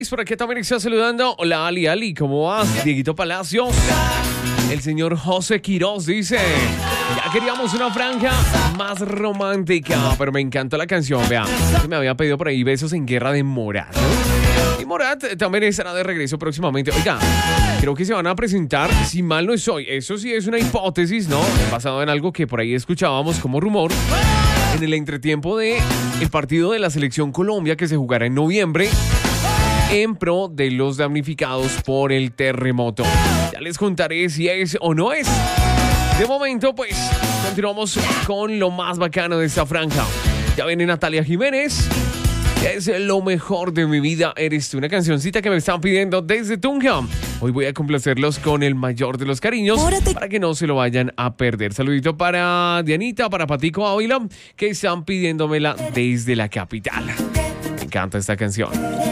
Por aquí también está saludando. Hola Ali, ¿cómo vas? Dieguito Palacios. El señor José Quiroz dice: ya queríamos una franja más romántica, pero me encantó la canción. Vea, me había pedido por ahí Besos en Guerra de Morat, ¿no? Y Morat también estará de regreso próximamente. Oiga, creo que se van a presentar, si mal no estoy, eso sí es una hipótesis, ¿no? Basado en algo que por ahí escuchábamos como rumor, en el entretiempo de el partido de la Selección Colombia que se jugará en noviembre en pro de los damnificados por el terremoto. Ya les contaré si es o no es. De momento, pues, continuamos con lo más bacano de esta franja. Ya viene Natalia Jiménez. Es lo mejor de mi vida, eres tú. Una cancioncita que me están pidiendo desde Tunja. Hoy voy a complacerlos con el mayor de los cariños para que no se lo vayan a perder. Saludito para Dianita, para Patico Ávila, que están pidiéndomela desde la capital. Me encanta esta canción.